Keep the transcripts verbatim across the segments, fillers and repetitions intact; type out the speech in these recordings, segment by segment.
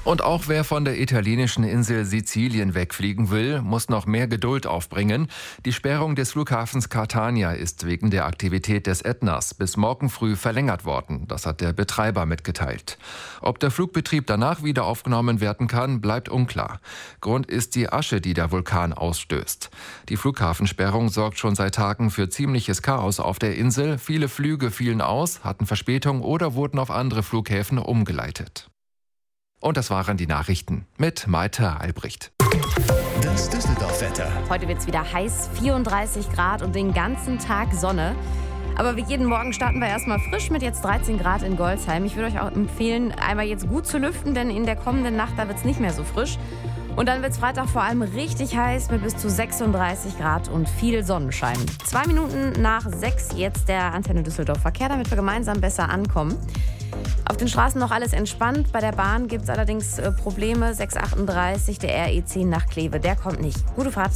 Und auch wer von der italienischen Insel Sizilien wegfliegen will, muss noch mehr Geduld aufbringen. Die Sperrung des Flughafens Catania ist wegen der Aktivität des Ätnas bis morgen früh verlängert worden. Das hat der Betreiber mitgeteilt. Ob der Flugbetrieb danach wieder aufgenommen werden kann, bleibt unklar. Grund ist die Asche, die der Vulkan ausstößt. Die Flughafensperrung sorgt schon seit Tagen für ziemliches Chaos auf der Insel. Viele Flüge fielen aus, hatten Verspätung oder wurden auf andere Flughäfen umgeleitet. Und das waren die Nachrichten mit Maite Albrecht. Das Düsseldorf-Wetter. Heute wird es wieder heiß, vierunddreißig Grad und den ganzen Tag Sonne. Aber wie jeden Morgen starten wir erstmal frisch mit jetzt dreizehn Grad in Golzheim. Ich würde euch auch empfehlen, einmal jetzt gut zu lüften, denn in der kommenden Nacht, da wird es nicht mehr so frisch. Und dann wird es Freitag vor allem richtig heiß mit bis zu sechsunddreißig Grad und viel Sonnenschein. Zwei Minuten nach sechs jetzt der Antenne Düsseldorf Verkehr, damit wir gemeinsam besser ankommen. Auf den Straßen noch alles entspannt. Bei der Bahn gibt es allerdings äh, Probleme. sechs achtunddreißig, der R E zehn nach Kleve, der kommt nicht. Gute Fahrt.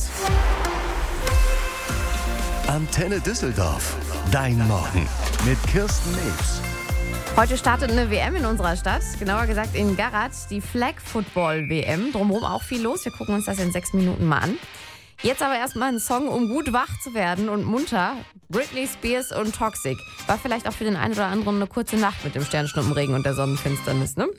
Antenne Düsseldorf. Dein Morgen mit Kirsten Nebs. Heute startet eine W M in unserer Stadt, genauer gesagt in Garrat, die Flag Football W M. Drumherum auch viel los. Wir gucken uns das in sechs Minuten mal an. Jetzt aber erstmal ein Song, um gut wach zu werden und munter. Britney Spears und Toxic. War vielleicht auch für den einen oder anderen eine kurze Nacht mit dem Sternschnuppenregen und der Sonnenfinsternis, ne?